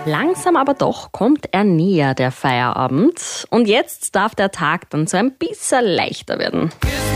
Langsam aber doch kommt er näher, der Feierabend. Und jetzt darf der Tag dann so ein bisschen leichter werden.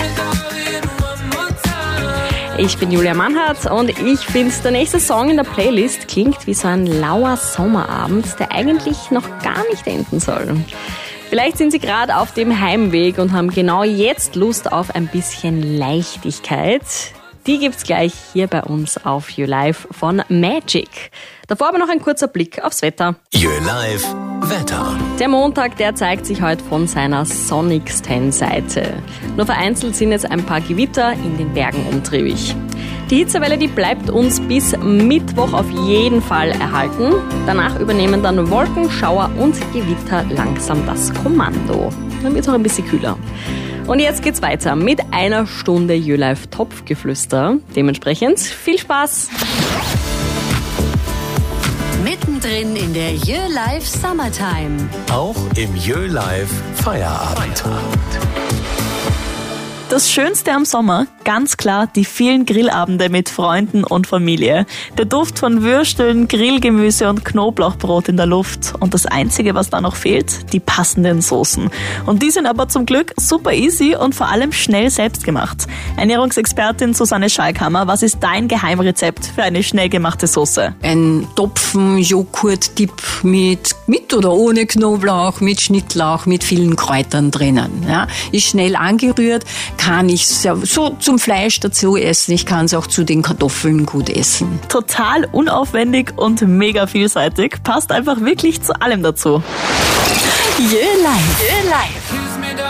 Ich bin Julia Mannhardt und ich finde, der nächste Song in der Playlist klingt wie so ein lauer Sommerabend, der eigentlich noch gar nicht enden soll. Vielleicht sind Sie gerade auf dem Heimweg und haben genau jetzt Lust auf ein bisschen Leichtigkeit. Die gibt's gleich hier bei uns auf YouLive von Magic. Davor aber noch ein kurzer Blick aufs Wetter. YouLive Wetter. Der Montag, der zeigt sich heute von seiner sonnigsten Seite. Nur vereinzelt sind jetzt ein paar Gewitter in den Bergen umtriebig. Die Hitzewelle, die bleibt uns bis Mittwoch auf jeden Fall erhalten. Danach übernehmen dann Wolken, Schauer und Gewitter langsam das Kommando. Dann wird's auch ein bisschen kühler. Und jetzt geht's weiter mit einer Stunde YouLive Topfgeflüster. Dementsprechend viel Spaß! Mittendrin in der YouLive Summertime. Auch im YouLive Feierabend. Das Schönste am Sommer, ganz klar die vielen Grillabende mit Freunden und Familie. Der Duft von Würsteln, Grillgemüse und Knoblauchbrot in der Luft. Und das Einzige, was da noch fehlt, die passenden Soßen. Und die sind aber zum Glück super easy und vor allem schnell selbst gemacht. Ernährungsexpertin Susanne Schalkhammer, was ist dein Geheimrezept für eine schnell gemachte Soße? Ein Topfen-Joghurt-Dip mit oder ohne Knoblauch, mit Schnittlauch, mit vielen Kräutern drinnen. Ja, ist schnell angerührt, kann ich so zum Fleisch dazu essen. Ich kann es auch zu den Kartoffeln gut essen. Total unaufwendig und mega vielseitig. Passt einfach wirklich zu allem dazu. YouLive.